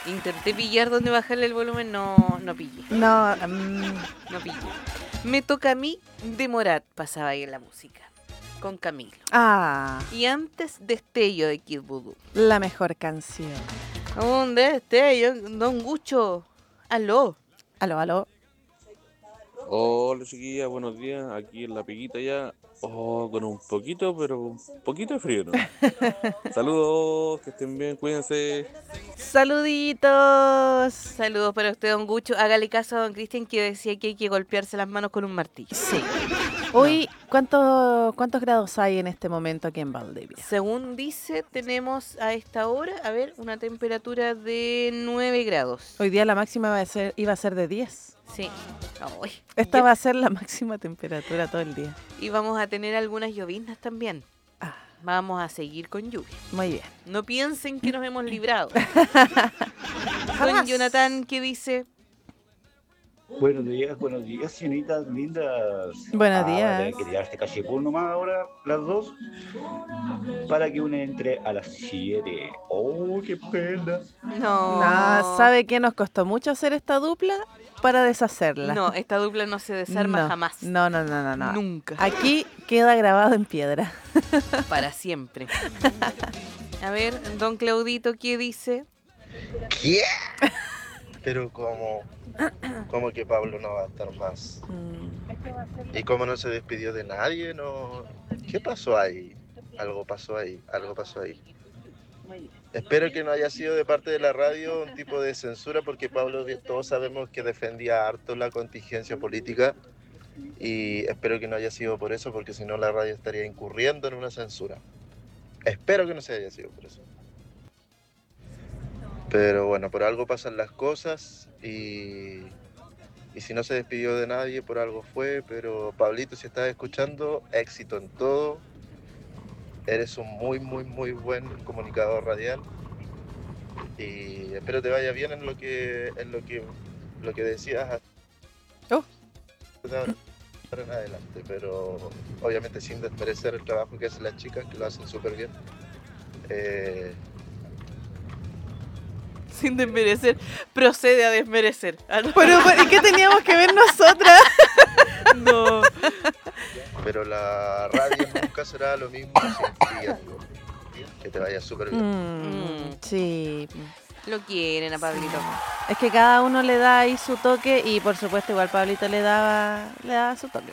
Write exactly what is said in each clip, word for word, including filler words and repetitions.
Intenté pillar dónde bajarle el volumen, no, no pillé. No, um, No pillé. Me toca a mí de Morat, pasaba ahí en la música, con Camilo. ah, Y antes Destello de Kid Voodoo. la mejor canción. Un destello, don Gucho. Aló. Aló, aló. Hola chiquilla, buenos días. Aquí en la Peguita ya. Oh, con un poquito, pero un poquito de frío, ¿no? Saludos, que estén bien, cuídense. Saluditos. Saludos para usted, don Gucho. Hágale caso a don Cristian que decía que hay que golpearse las manos con un martillo. Sí. Hoy, ¿cuánto, ¿cuántos grados hay en este momento aquí en Valdivia? Según dice, tenemos a esta hora, a ver, una temperatura de nueve grados. Hoy día la máxima va a ser, iba a ser de diez. Sí. Ay, Esta ya- va a ser la máxima temperatura todo el día. Y vamos a tener algunas lloviznas también. Ah, Vamos a seguir con lluvia. muy bien. No piensen que nos hemos librado. Don Jamás. Jonathan, ¿qué dice? Buenos días, buenos días, señoritas lindas. Buenos Ah, van a días. tener que tirar este cachipún nomás ahora, las dos, para que una entre a las siete. ¡Oh, qué pena! No. No, ¿sabe qué nos costó mucho hacer esta dupla para deshacerla? No, esta dupla no se desarma No, jamás. No, no, no, no, no. Nunca. Aquí queda grabado en piedra. Para siempre. A ver, don Claudito, ¿qué dice? ¿Qué? Pero como, como que Pablo no va a estar más. Mm, ¿Y cómo no se despidió de nadie? No. ¿Qué pasó ahí? Algo pasó ahí, algo pasó ahí. Espero que no haya sido de parte de la radio un tipo de censura, porque Pablo, todos sabemos que defendía harto la contingencia política, y espero que no haya sido por eso, porque si no la radio estaría incurriendo en una censura. Espero que no se haya sido por eso. Pero bueno, por algo pasan las cosas, y, y si no se despidió de nadie, por algo fue. Pero Pablito, si estás escuchando, éxito en todo. Eres un muy, muy, muy buen comunicador radial. Y espero te vaya bien en lo que, en lo que, lo que decías Oh. de ahora en adelante. Pero obviamente sin desmerecer el trabajo que hacen las chicas, que lo hacen súper bien. Eh, Sin desmerecer, procede a desmerecer. Ah, no. Pero, ¿y qué teníamos que ver nosotras? No. pero la radio nunca será lo mismo sin ti, amigo. Que te vaya súper bien. Mm, sí. Lo quieren a Pablito. Es que cada uno le da ahí su toque y por supuesto igual Pablito le daba, le daba su toque.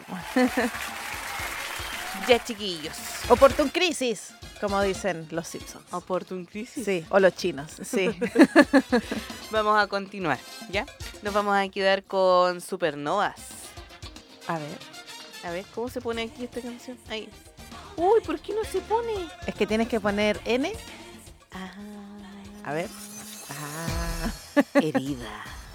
Ya, chiquillos. Oportun crisis, como dicen los Simpsons. Oportun crisis. Sí, o los chinos, sí. Vamos a continuar, ¿ya? Nos vamos a quedar con Supernovas. A ver, A ver, ¿cómo se pone aquí esta canción? Ahí. Uy, ¿por qué no se pone? es que tienes que poner N. Ah, A ver. Ah. herida.